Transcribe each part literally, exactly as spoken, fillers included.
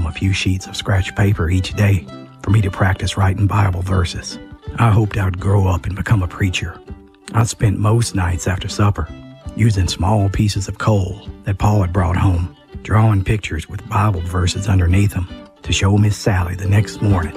a few sheets of scratch paper each day for me to practice writing Bible verses. I hoped I would grow up and become a preacher. I spent most nights after supper using small pieces of coal that Paul had brought home, drawing pictures with Bible verses underneath them to show Miss Sally the next morning.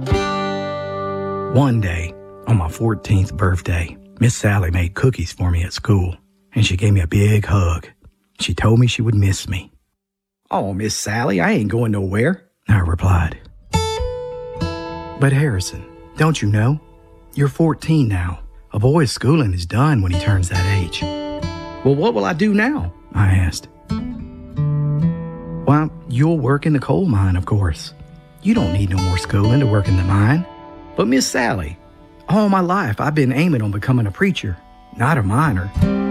One day, on my fourteenth birthday, Miss Sally made cookies for me at school, and she gave me a big hug. She told me she would miss me. "Oh, Miss Sally, I ain't going nowhere," I replied. "But Harrison, don't you know? You're fourteen now. A boy's schooling is done when he turns that age." "Well, what will I do now?" I asked. "Why, you'll work in the coal mine, of course. You don't need no more schooling to work in the mine." "But Miss Sally, all my life I've been aiming on becoming a preacher, not a miner."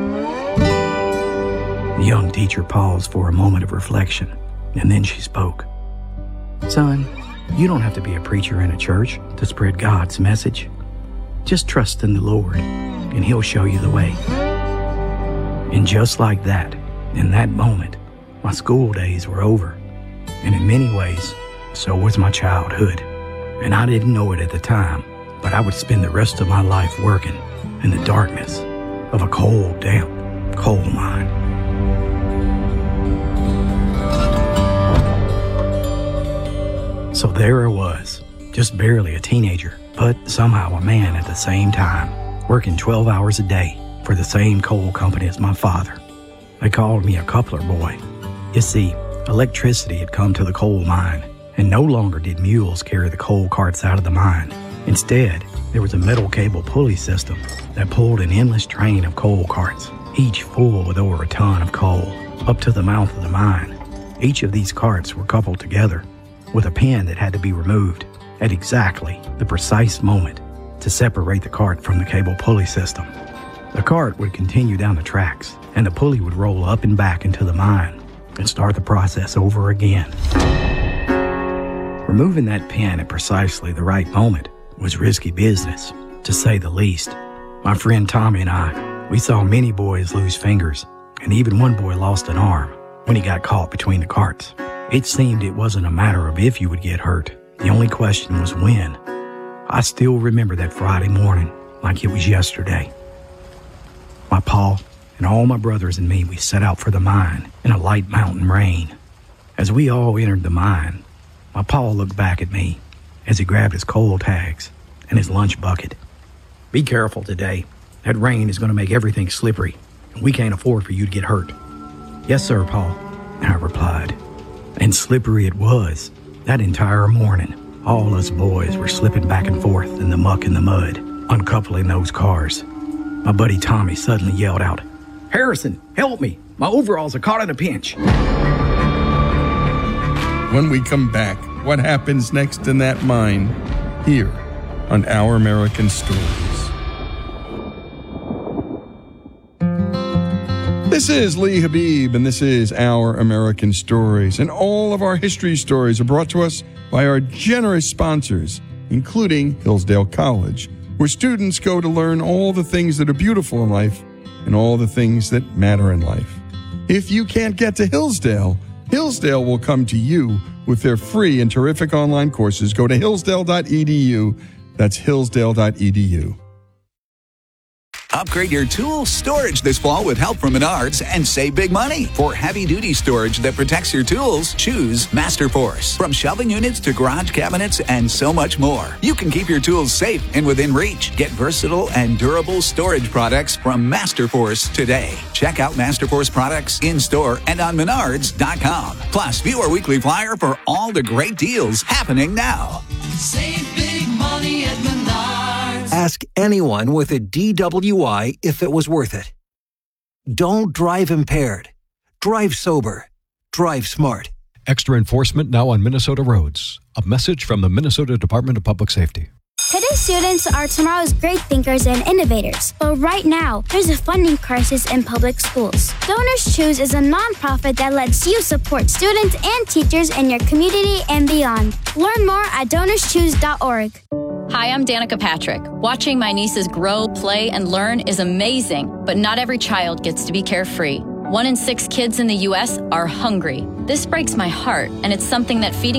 The young teacher paused for a moment of reflection, and then she spoke. "Son, you don't have to be a preacher in a church to spread God's message. Just trust in the Lord, and He'll show you the way." And just like that, in that moment, my school days were over. And in many ways, so was my childhood. And I didn't know it at the time, but I would spend the rest of my life working in the darkness of a cold, damp coal mine. So there I was, just barely a teenager, but somehow a man at the same time, working twelve hours a day for the same coal company as my father. They called me a coupler boy. You see, electricity had come to the coal mine, and no longer did mules carry the coal carts out of the mine. Instead, there was a metal cable pulley system that pulled an endless train of coal carts, each full with over a ton of coal, up to the mouth of the mine. Each of these carts were coupled together with a pin that had to be removed at exactly the precise moment to separate the cart from the cable pulley system. The cart would continue down the tracks, and the pulley would roll up and back into the mine and start the process over again. Removing that pin at precisely the right moment was risky business, to say the least. My friend Tommy and I, we saw many boys lose fingers, and even one boy lost an arm when he got caught between the carts. It seemed it wasn't a matter of if you would get hurt. The only question was when. I still remember that Friday morning like it was yesterday. My pa and all my brothers and me, we set out for the mine in a light mountain rain. As we all entered the mine, my pa looked back at me as he grabbed his coal tags and his lunch bucket. "Be careful today. That rain is going to make everything slippery, and we can't afford for you to get hurt." "Yes, sir, Pa," I replied. And slippery it was. That entire morning, all us boys were slipping back and forth in the muck and the mud, uncoupling those cars. My buddy Tommy suddenly yelled out, "Harrison, help me! My overalls are caught in a pinch." When we come back, what happens next in that mine, here on Our American Stories. This is Lee Habib, and this is Our American Stories. And all of our history stories are brought to us by our generous sponsors, including Hillsdale College, where students go to learn all the things that are beautiful in life and all the things that matter in life. If you can't get to Hillsdale, Hillsdale will come to you with their free and terrific online courses. Go to hillsdale dot e d u. That's hillsdale dot e d u. Upgrade your tool storage this fall with help from Menards and save big money. For heavy-duty storage that protects your tools, choose MasterForce. From shelving units to garage cabinets and so much more, you can keep your tools safe and within reach. Get versatile and durable storage products from MasterForce today. Check out MasterForce products in-store and on menards dot com. Plus, view our weekly flyer for all the great deals happening now. Save big money at Menards. Ask anyone with a D W I if it was worth it. Don't drive impaired. Drive sober. Drive smart. Extra enforcement now on Minnesota roads. A message from the Minnesota Department of Public Safety. Today's students are tomorrow's great thinkers and innovators. But right now, there's a funding crisis in public schools. Donors Choose is a nonprofit that lets you support students and teachers in your community and beyond. Learn more at donors choose dot org. Hi, I'm Danica Patrick. Watching my nieces grow, play, and learn is amazing, but not every child gets to be carefree. One in six kids in the U S are hungry. This breaks my heart, and it's something that Feeding